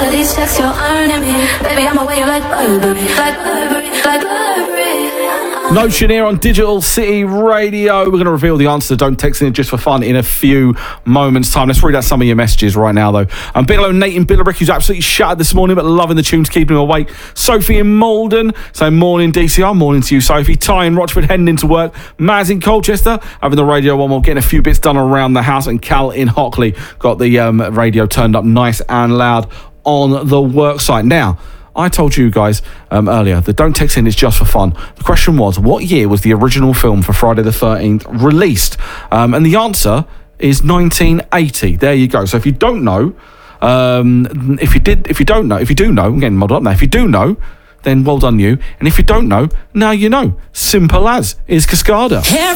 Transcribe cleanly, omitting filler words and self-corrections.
of these checks you're earning me. Baby, I'm away like Burberry, like Burberry, like Burberry. Notion here on Digital City Radio. We're going to reveal the answer to Don't Text In Just for Fun in a few moments' time. Let's read out some of your messages right now, though. Bigelow Nate in Billericay, who's absolutely shattered this morning, but loving the tunes, keeping him awake. Sophie in Malden, saying morning DCR, morning to you, Sophie. Ty in Rochford, heading into work. Maz in Colchester, having the radio on while getting a few bits done around the house. And Cal in Hockley, got the radio turned up nice and loud on the work site. Now, I told you guys earlier that Don't Text In is just for fun. The question was, what year was the original film for Friday the 13th released? And the answer is 1980. There you go. So if you don't know, if you do know, I'm getting muddled up now. If you do know, then well done you. And if you don't know, now you know. Simple as is Cascada.